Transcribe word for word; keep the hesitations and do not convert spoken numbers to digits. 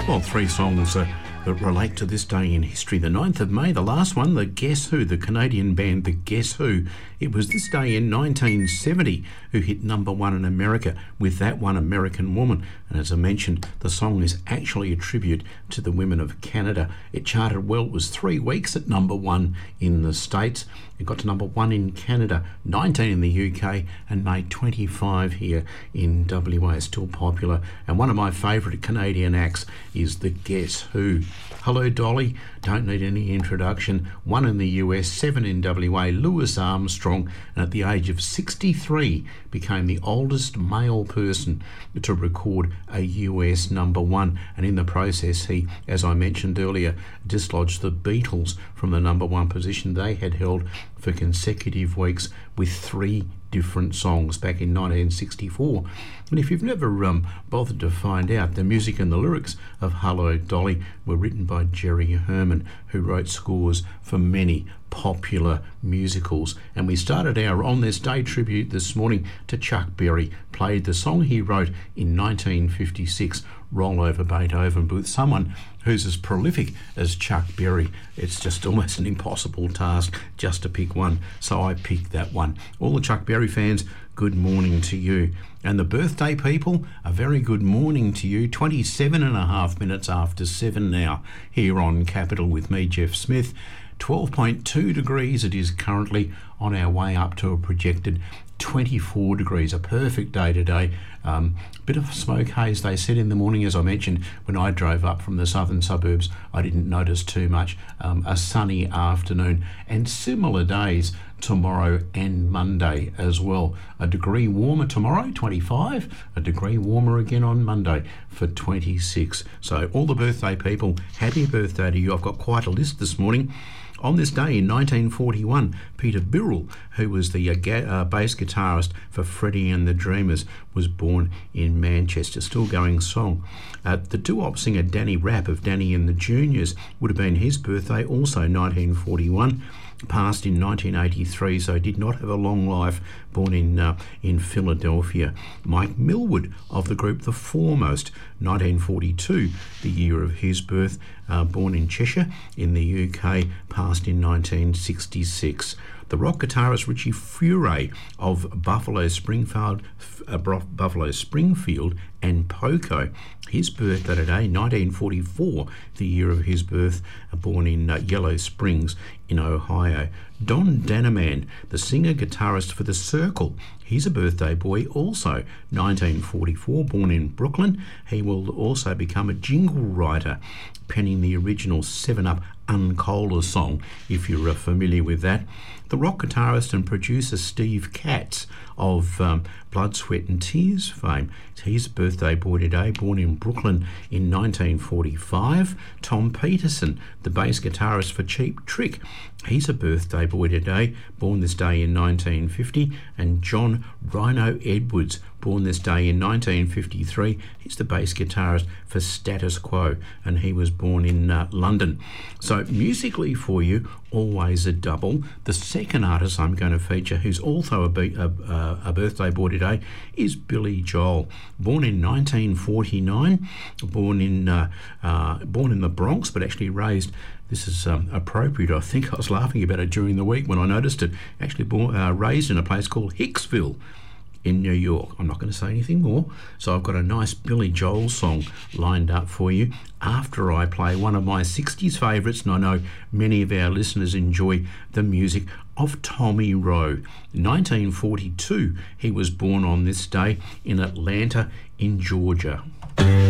Well, three songs uh, that relate to this day in history. The ninth of May, the last one, the Guess Who, the Canadian band The Guess Who. It was this day in nineteen seventy who hit number one in America with That One American Woman. And as I mentioned, the song is actually a tribute to the women of Canada. It charted well. It was three weeks at number one in the States. It got to number one in Canada, nineteen in the U K, and made twenty-five here in W A. Still popular. And one of my favourite Canadian acts is The Guess Who. Hello, Dolly. Don't need any introduction. One in the U S, seven in W A. Louis Armstrong, and at the age of sixty-three, became the oldest male person to record a U S number one. And in the process, he, as I mentioned earlier, dislodged the Beatles from the number one position they had held for consecutive weeks with three different songs back in nineteen sixty-four. And if you've never um, bothered to find out, the music and the lyrics of Hello, Dolly were written by Jerry Herman, who wrote scores for many popular musicals. And we started our On This Day tribute this morning to Chuck Berry, played the song he wrote in nineteen fifty-six, Roll Over Beethoven, with someone who's as prolific as Chuck Berry. It's just almost an impossible task just to pick one, so I picked that one. All the Chuck Berry fans, good morning to you. And the birthday people, a very good morning to you. twenty-seven and a half minutes after seven now, here on Capital with me, Jeff Smith. twelve point two degrees it is currently, on our way up to a projected twenty-four degrees, a perfect day today. Um, bit of smoke haze, they said in the morning. As I mentioned, when I drove up from the southern suburbs, I didn't notice too much. Um, a sunny afternoon and similar days tomorrow and Monday as well. A degree warmer tomorrow, twenty-five, a degree warmer again on Monday for twenty-six. So all the birthday people, happy birthday to you. I've got quite a list this morning. On this day in nineteen forty-one, Peter Birrell, who was the uh, ga- uh, bass guitarist for Freddie and the Dreamers, was born in Manchester. Still going song. Uh, the doo-wop singer Danny Rapp of Danny and the Juniors would have been his birthday, also nineteen forty-one. Passed in nineteen eighty-three, so did not have a long life, born in uh, in Philadelphia. Mike Millwood of the group The Foremost, nineteen forty-two, the year of his birth, uh, born in Cheshire in the U K, passed in nineteen sixty-six. The rock guitarist Richie Furay of Buffalo Springfield, uh, Buffalo Springfield and Poco, his birthday today, nineteen forty-four, the year of his birth, uh, born in uh, Yellow Springs in Ohio. Don Danaman, the singer-guitarist for The Circle, he's a birthday boy also, nineteen forty-four, born in Brooklyn. He will also become a jingle writer, penning the original seven up Uncola song, if you're uh, familiar with that. The rock guitarist and producer Steve Katz of um, Blood, Sweat and Tears fame. He's a birthday boy today, born in Brooklyn in nineteen forty-five. Tom Peterson, the bass guitarist for Cheap Trick, he's a birthday boy today, born this day in nineteen fifty. And John Rhino Edwards, born this day in nineteen fifty-three. He's the bass guitarist for Status Quo, and he was born in uh, London. So musically for you, always a double. The second artist I'm going to feature, who's also a, be- a, a, a birthday boy today, is Billy Joel. Born in nineteen forty-nine, born in uh, uh, born in the Bronx, but actually raised, this is um, appropriate, I think I was laughing about it during the week when I noticed it, actually born, uh, raised in a place called Hicksville in New York. I'm not going to say anything more. So I've got a nice Billy Joel song lined up for you after I play one of my sixties favourites, and I know many of our listeners enjoy the music of Tommy Roe. nineteen forty-two, he was born on this day in Atlanta in Georgia.